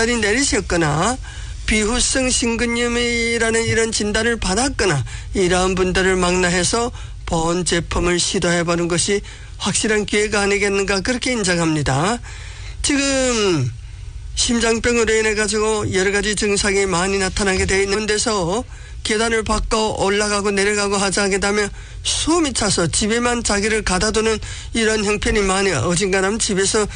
진단이 내리셨거나 비후성 심근염이라는 이런 진단을 받았거나 이러한 분들을 망라해서 본 제품을 시도해보는 것이 확실한 기회가 아니겠는가 그렇게 인정합니다. 지금 심장병으로 인해 가지고 여러 가지 증상이 많이 나타나게 되어 있는 데서 계단을 밟고 올라가고 내려가고 하지 않게 되면 숨이 차서 집에만 자기를 가다두는 이런 형편이 많이 어딘가는 집에서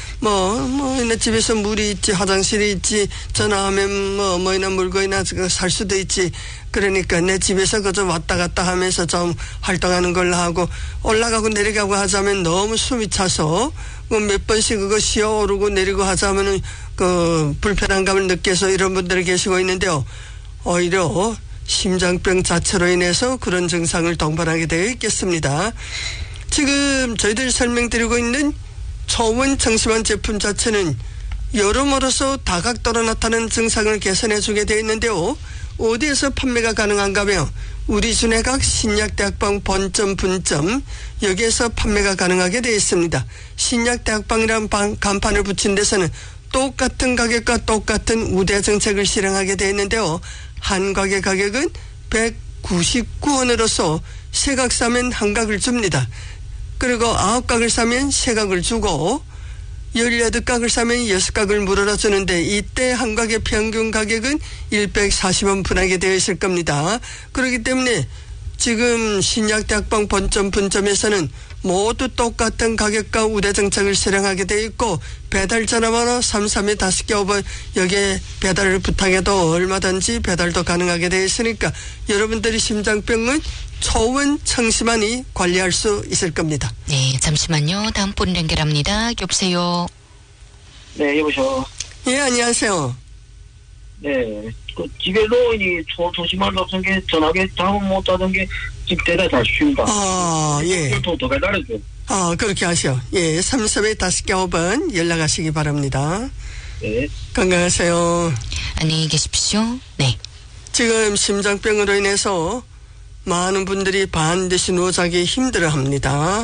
집에서 물이 있지 화장실이 있지 전화하면 뭐이나 물건이나 살 수도 있지. 그러니까 내 집에서 그저 왔다 갔다 하면서 좀 활동하는 걸로 하고 올라가고 내려가고 하자면 너무 숨이 차서 몇 번씩 그거 쉬어 오르고 내리고 하자면은 그 불편한 감을 느껴서 이런 분들이 계시고 있는데요. 오히려 심장병 자체로 인해서 그런 증상을 동반하게 되어 있겠습니다. 지금 저희들이 설명드리고 있는 초원 청심환 제품 자체는 여러모로서 다각도로 나타나는 증상을 개선해 주게 되어 있는데요. 어디에서 판매가 가능한가 하면 우리순회각 신약대학방 본점 분점 여기에서 판매가 가능하게 되어 있습니다. 신약대학방이라는 간판을 붙인 데서는 똑같은 가격과 똑같은 우대 정책을 실행하게 되어 있는데요. 한 각의 가격은 199원으로서 3각 사면 1각을 줍니다. 그리고 9각을 사면 3각을 주고 18각을 사면 6각을 물어라 주는데 이때 한 각의 평균 가격은 140원 분하게 되어 있을 겁니다. 그렇기 때문에 지금 신약대학방 본점 분점에서는 모두 똑같은 가격과 우대 정책을 실행하게 되어 있고 배달 전화번호 33-5개 여기에 배달을 부탁해도 얼마든지 배달도 가능하게 되어 있으니까 여러분들이 심장병은 초원 청심환이 관리할 수 있을 겁니다. 네, 잠시만요. 다음 분 연결합니다. 여보세요. 네, 여보세요. 예, 안녕하세요. 네, 그 집에도 이 조심할 수 없은 게 전화기 잠을 못 자던 게 지금 대단히 아쉽습니다. 아, 예. 더 배달해줘. 아, 그렇게 하시오. 예, 33-5번 연락하시기 바랍니다. 네. 건강하세요. 안녕히 계십시오. 네. 지금 심장병으로 인해서 많은 분들이 반드시 누워 자기 힘들어합니다.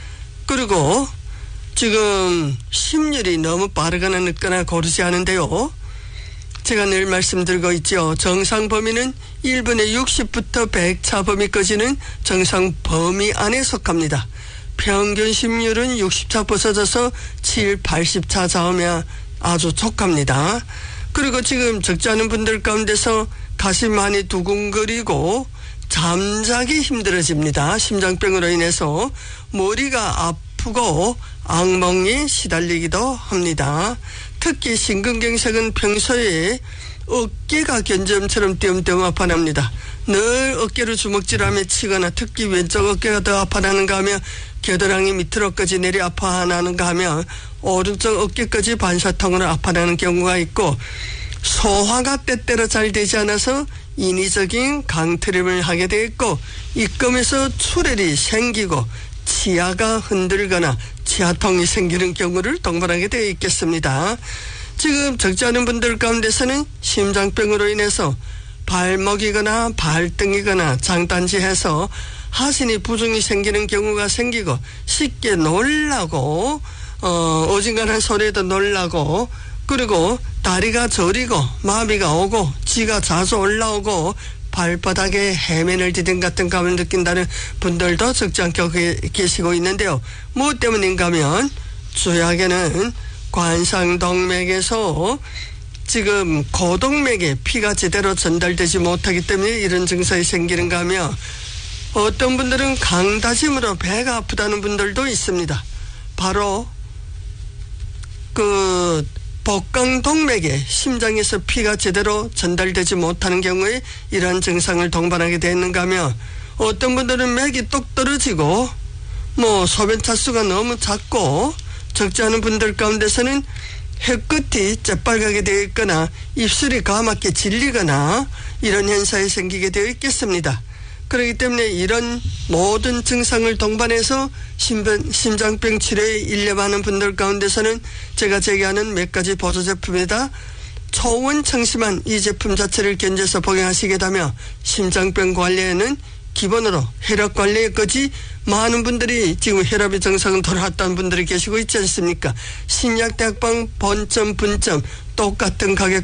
그리고 지금 심율이 너무 빠르거나 늦거나 고르지 않은데요. 제가 늘 말씀드리고 있죠. 정상 범위는 1분에 60부터 100차 범위까지는 정상 범위 안에 속합니다. 평균 심율은 60차 벗어져서 7, 80차 좌우면 아주 촉합니다. 그리고 지금 적지 않은 분들 가운데서 가슴이 많이 두근거리고 잠자기 힘들어집니다. 심장병으로 인해서 머리가 아프고 악몽에 시달리기도 합니다. 특히 심근경색은 평소에 어깨가 견점처럼 띄엄띄엄 아파납니다. 늘 어깨로 주먹질하며 치거나 특히 왼쪽 어깨가 더 아파나는가 하면 겨드랑이 밑으로까지 내려 아파나는가 하면 오른쪽 어깨까지 반사통으로 아파나는 경우가 있고 소화가 때때로 잘 되지 않아서 인위적인 강트림을 하게 되어 있고 입금에서 출혈이 생기고 치아가 흔들거나 치아통이 생기는 경우를 동반하게 되어 있겠습니다. 지금 적지 않은 분들 가운데서는 심장병으로 인해서 발목이거나 발등이거나 장단지해서 하신이 부종이 생기는 경우가 생기고 쉽게 놀라고 어중간한 소리에도 놀라고 그리고 다리가 저리고 마비가 오고 지가 자주 올라오고 발바닥에 해면을 디딘 같은 감을 느낀다는 분들도 적지 않게 계시고 있는데요. 무엇 때문인가 하면 주약에는 관상동맥에서 지금 고동맥에 피가 제대로 전달되지 못하기 때문에 이런 증상이 생기는가 하면 어떤 분들은 강다짐으로 배가 아프다는 분들도 있습니다. 바로 그 복강동맥에 심장에서 피가 제대로 전달되지 못하는 경우에 이러한 증상을 동반하게 되는가 하면 어떤 분들은 맥이 똑 떨어지고 소변 차수가 너무 작고 적지 않은 분들 가운데서는 혀끝이 재빨갛게 되어 있거나 입술이 까맣게 질리거나 이런 현상이 생기게 되어 있겠습니다. 그렇기 때문에 이런 모든 증상을 동반해서 심장병 치료에 일념하는 분들 가운데서는 제가 제기하는 몇 가지 보조 제품에다 초원 청심환 이 제품 자체를 견제해서 복용하시게 되면 심장병 관리에는 기본으로 혈압 관리에까지 많은 분들이 지금 혈압의 정상은 돌아왔다는 분들이 계시고 있지 않습니까? 신약대학방 본점 분점 똑같은 가격